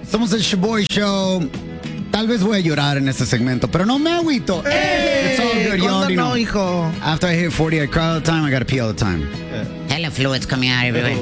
Somos el Shaboy Show. Tal vez voy a llorar en este segmento, pero no me agüito. It's all good, you already know. Hijo? After I hit 40, I cry all the time. I gotta pee all the time. Hella fluids coming out everywhere.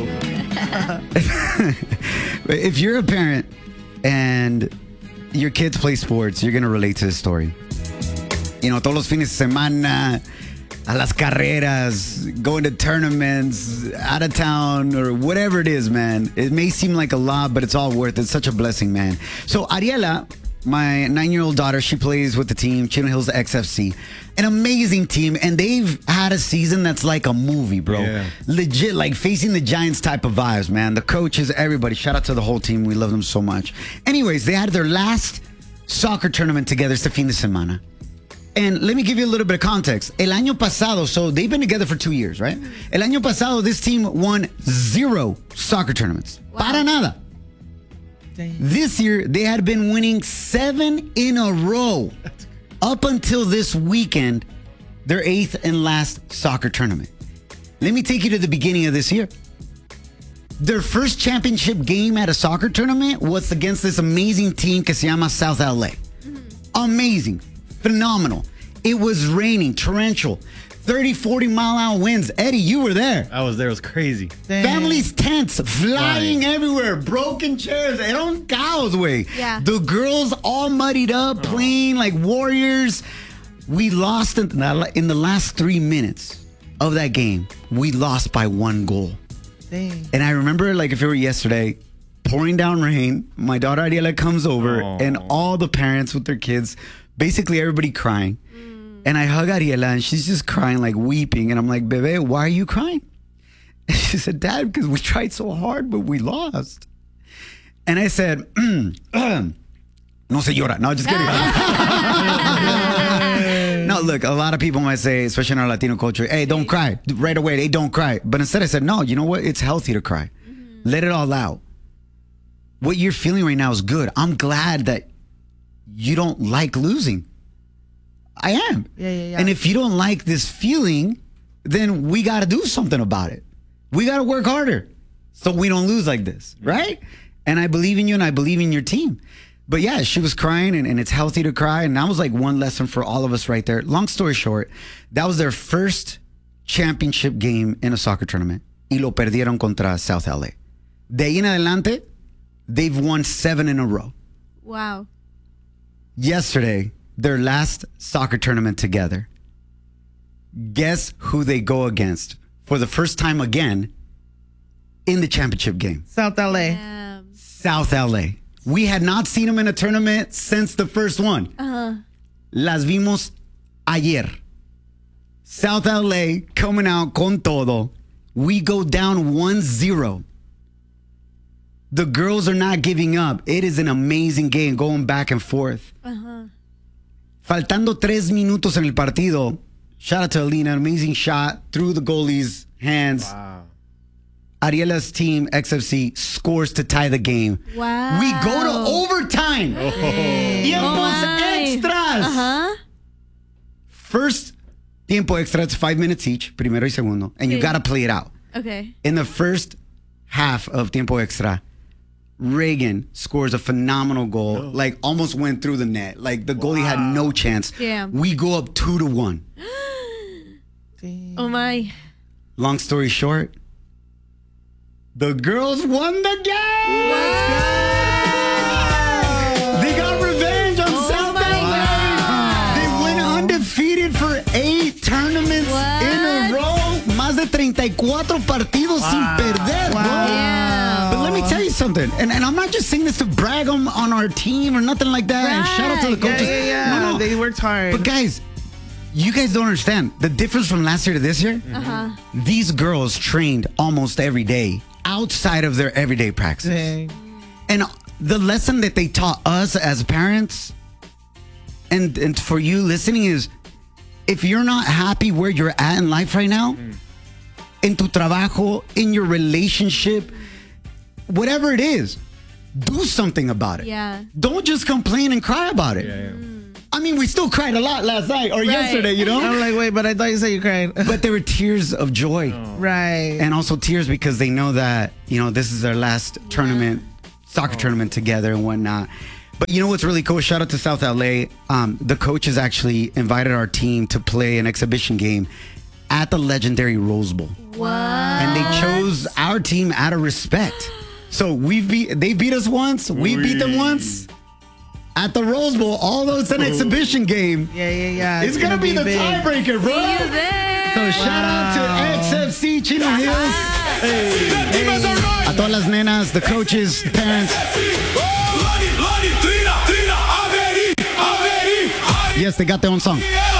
If you're a parent and your kids play sports, you're gonna relate to this story. You know, todos los fines de semana, a las carreras, going to tournaments, out of town, or whatever it is, man. It may seem like a lot, but it's all worth it. It's such a blessing, man. So Ariela, my 9-year-old daughter, she plays with the team, Chino Hills XFC. An amazing team, and they've had a season that's like a movie, bro. Yeah. Legit, like facing the Giants type of vibes, man. The coaches, everybody. Shout out to the whole team. We love them so much. Anyways, they had their last soccer tournament together este fin de semana. And let me give you a little bit of context. El año pasado, so they've been together for 2 years, right? El año pasado, this team won 0 soccer tournaments. Wow. Para nada. This year, they had been winning 7 in a row. Up until this weekend, their 8th and last soccer tournament. Let me take you to the beginning of this year. Their first championship game at a soccer tournament was against this amazing team que se llama South LA. Amazing. Phenomenal. It was raining, torrential, 30, 40 mile an hour winds. Eddie, you were there. I was there. It was crazy. Families' tents flying everywhere, broken chairs. Era un caos, güey. Yeah. The girls all muddied up, playing like warriors. We lost in the last 3 minutes of that game. We lost by 1 goal. Dang. And I remember, like if it were yesterday, pouring down rain. My daughter Ariela comes over, and all the parents with their kids, basically everybody crying. And I hug Ariela, and she's just crying, like weeping. And I'm like, Bebe, why are you crying? And she said, Dad, because we tried so hard, but we lost. And I said, no se llora. No, just kidding. No, look, a lot of people might say, especially in our Latino culture, hey, don't cry. Right away, hey, don't cry. But instead I said, no, you know what? It's healthy to cry. Let it all out. What you're feeling right now is good. I'm glad that you don't like losing. I am. Yeah. And if you don't like this feeling, then we got to do something about it. We got to work harder so we don't lose like this, right? And I believe in you and I believe in your team. But yeah, she was crying and it's healthy to cry. And that was like one lesson for all of us right there. Long story short, that was their first championship game in a soccer tournament. Y lo perdieron contra South LA. De ahí en adelante, they've won 7 in a row. Wow. Yesterday, their last soccer tournament together. Guess who they go against for the first time again in the championship game? South LA. South LA. We had not seen them in a tournament since the first one. Las vimos ayer. South LA coming out con todo. We go down 1-0. The girls are not giving up. It is an amazing game going back and forth. Faltando 3 minutos en el partido. Shout out to Alina. Amazing shot through the goalie's hands. Wow. Ariela's team, XFC, scores to tie the game. Wow. We go to overtime. Tiempos extras. First tiempo extra, it's 5 minutes each, primero y segundo, and you got to play it out. Okay. In the first half of tiempo extra, Reagan scores a phenomenal goal, like almost went through the net. Like the goalie had no chance. Damn. We go up 2-1. Oh my. Long story short, the girls won the game. Let's go. They got revenge on South LA. They went undefeated for 8 tournaments in a row. Más de 34 partidos sin perder, bro. Yeah. But let me tell you something, and I'm not just saying this to brag on our team or nothing like that. And shout out to the coaches. Yeah. No. They worked hard. But guys, you guys don't understand the difference from last year to this year. These girls trained almost every day outside of their everyday practice. Dang. And the lesson that they taught us as parents and for you listening is, if you're not happy where you're at in life right now, in tu trabajo, in your relationship, whatever it is, do something about it. Yeah. Don't just complain and cry about it. Yeah. I mean, we still cried a lot last night or yesterday, you know? I'm like, wait, but I thought you said you cried. But there were tears of joy. Right. And also tears because they know that, you know, this is their last tournament soccer tournament together and whatnot. But you know what's really cool? Shout out to South LA. The coaches actually invited our team to play an exhibition game at the legendary Rose Bowl. What? And they chose our team out of respect. So they beat us once, we beat them once. At the Rose Bowl, although it's an exhibition game, Yeah. it's gonna be the big. tiebreaker, bro. See you there. So shout out to XFC Chino Hills. A todas las nenas, the coaches, the parents. Yes, they got their own song.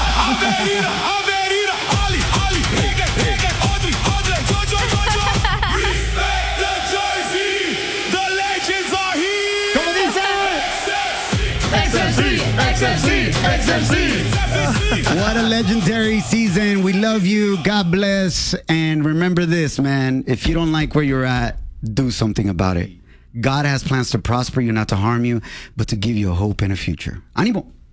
What a legendary season. We love you. God bless. And remember this, man. If you don't like where you're at, do something about it. God has plans to prosper you, not to harm you, but to give you a hope and a future. Animo.